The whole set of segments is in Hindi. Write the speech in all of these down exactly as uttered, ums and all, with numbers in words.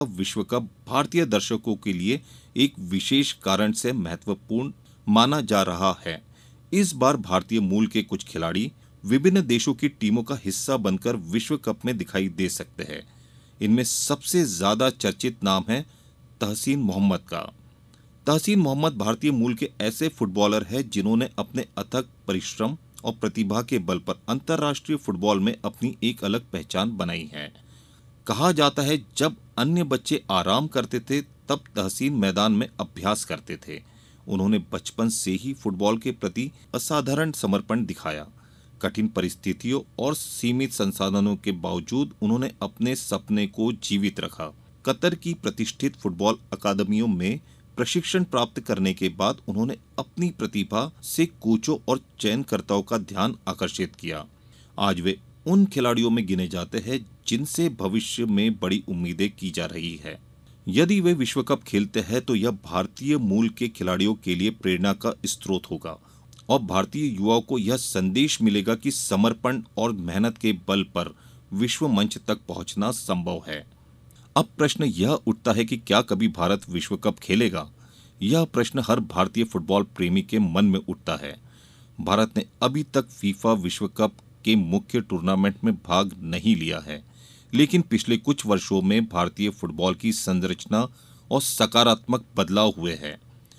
विश्व कप भारतीय दर्शकों के लिए एक विशेष कारण से महत्वपूर्ण माना जा रहा है। इस बार भारतीय मूल के कुछ खिलाड़ी विभिन्न देशों की टीमों का हिस्सा बनकर विश्व कप में दिखाई दे सकते हैं। इनमें सबसे ज्यादा चर्चित नाम है तहसीन मोहम्मद का। तहसीन मोहम्मद भारतीय मूल के ऐसे फुटबॉलर हैं जिन्होंने अपने अथक परिश्रम और प्रतिभा के बल पर अंतर्राष्ट्रीय फुटबॉल में अपनी एक अलग पहचान बनाई है। कहा जाता है जब अन्य बच्चे आराम करते थे तब तहसीन मैदान में अभ्यास करते थे। उन्होंने बचपन से ही फुटबॉल के प्रति असाधारण समर्पण दिखाया। कठिन परिस्थितियों और सीमित संसाधनों के बावजूद उन्होंने अपने सपने को जीवित रखा। कतर की प्रतिष्ठित फुटबॉल अकादमियों में प्रशिक्षण प्राप्त करने के बाद उन्होंने अपनी प्रतिभा से कोचों और चयनकर्ताओं का ध्यान आकर्षित किया। आज वे उन खिलाड़ियों में गिने जाते हैं जिनसे भविष्य में बड़ी उम्मीदें की जा रही है। यदि वे विश्व कप खेलते हैं तो यह भारतीय मूल के खिलाड़ियों के लिए प्रेरणा का स्रोत होगा और भारतीय युवाओं को यह संदेश मिलेगा कि समर्पण और मेहनत के बल पर विश्व मंच तक पहुंचना संभव है। अब प्रश्न यह उठता है कि क्या कभी भारत विश्व कप खेलेगा? यह प्रश्न हर भारतीय फुटबॉल प्रेमी के मन में उठता है। भारत ने अभी तक फीफा विश्व कप के मुख्य टूर्नामेंट में भाग नहीं लिया है, लेकिन पिछले कुछ वर्षों में भारतीय फुटबॉल की संरचना और सकारात्मक बदलाव हुए हैं।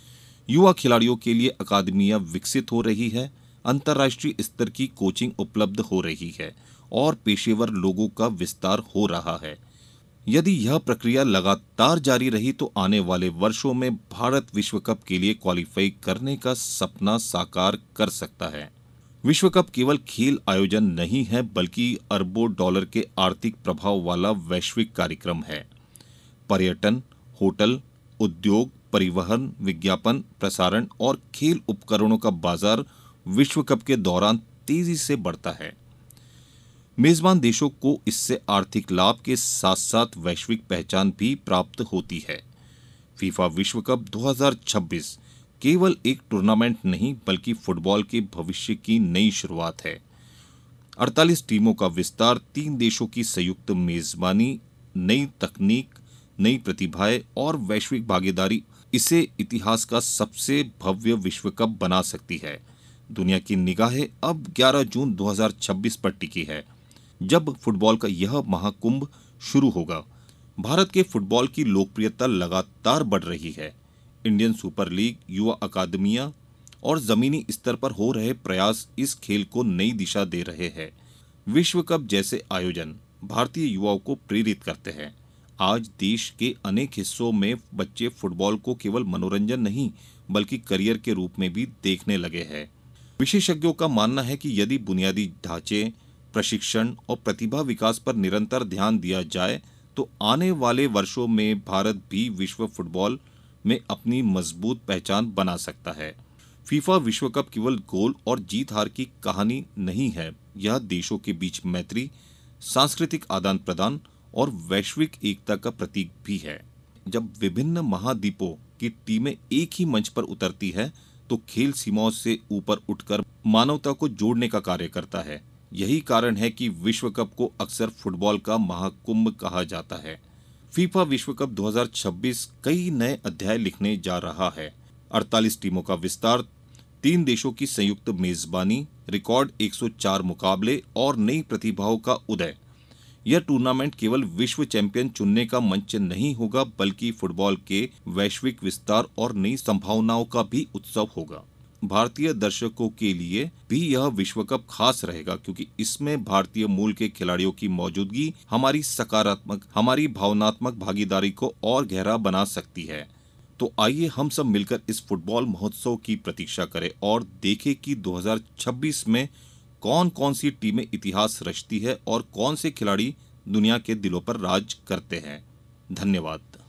युवा खिलाड़ियों के लिए अकादमियां विकसित हो रही है, अंतर्राष्ट्रीय स्तर की कोचिंग उपलब्ध हो रही है और पेशेवर लोगों का विस्तार हो रहा है। यदि यह प्रक्रिया लगातार जारी रही तो आने वाले वर्षों में भारत विश्व कप के लिए क्वालिफाई करने का सपना साकार कर सकता है। विश्व कप केवल खेल आयोजन नहीं है बल्कि अरबों डॉलर के आर्थिक प्रभाव वाला वैश्विक कार्यक्रम है। पर्यटन, होटल, उद्योग, परिवहन, विज्ञापन, प्रसारण और खेल उपकरणों का बाजार विश्व कप के दौरान तेजी से बढ़ता है। मेजबान देशों को इससे आर्थिक लाभ के साथ साथ वैश्विक पहचान भी प्राप्त होती है। फीफा विश्व कप दो हज़ार छब्बीस केवल एक टूर्नामेंट नहीं बल्कि फुटबॉल के भविष्य की नई शुरुआत है। अड़तालीस टीमों का विस्तार, तीन देशों की संयुक्त मेजबानी, नई तकनीक, नई प्रतिभाएं और वैश्विक भागीदारी इसे इतिहास का सबसे भव्य विश्व कप बना सकती है। दुनिया की निगाहें अब ग्यारह जून दो हज़ार छब्बीस पर टिकी है, जब फुटबॉल का यह महाकुंभ शुरू होगा। भारत के फुटबॉल की लोकप्रियता लगातार बढ़ रही है। इंडियन सुपर लीग, युवा अकादमियां और जमीनी स्तर पर हो रहे प्रयास इस खेल को नई दिशा दे रहे हैं। विश्व कप जैसे आयोजन भारतीय युवाओं को प्रेरित करते हैं। आज देश के अनेक हिस्सों में बच्चे फुटबॉल को केवल मनोरंजन नहीं बल्कि करियर के रूप में भी देखने लगे हैं। विशेषज्ञों का मानना है कि यदि बुनियादी ढांचे, प्रशिक्षण और प्रतिभा विकास पर निरंतर ध्यान दिया जाए तो आने वाले वर्षों में भारत भी विश्व फुटबॉल में अपनी मजबूत पहचान बना सकता है। फीफा विश्व कप केवल गोल और जीत हार की कहानी नहीं है, यह देशों के बीच मैत्री, सांस्कृतिक आदान प्रदान और वैश्विक एकता का प्रतीक भी है। जब विभिन्न महाद्वीपों की टीमें एक ही मंच पर उतरती है तो खेल सीमाओं से ऊपर उठकर मानवता को जोड़ने का कार्य करता है। यही कारण है कि विश्व कप को अक्सर फुटबॉल का महाकुंभ कहा जाता है। फीफा विश्व कप दो हज़ार छब्बीस कई नए अध्याय लिखने जा रहा है। अड़तालीस टीमों का विस्तार, तीन देशों की संयुक्त मेजबानी, रिकॉर्ड एक सौ चार मुकाबले और नई प्रतिभाओं का उदय। यह टूर्नामेंट केवल विश्व चैंपियन चुनने का मंच नहीं होगा बल्कि फुटबॉल के वैश्विक विस्तार और नई संभावनाओं का भी उत्सव होगा। भारतीय दर्शकों के लिए भी यह विश्व कप खास रहेगा क्योंकि इसमें भारतीय मूल के खिलाड़ियों की मौजूदगी हमारी सकारात्मक हमारी भावनात्मक भागीदारी को और गहरा बना सकती है। तो आइए हम सब मिलकर इस फुटबॉल महोत्सव की प्रतीक्षा करें और देखें कि दो हज़ार छब्बीस में कौन कौन सी टीमें इतिहास रचती है और कौन से खिलाड़ी दुनिया के दिलों पर राज करते हैं। धन्यवाद।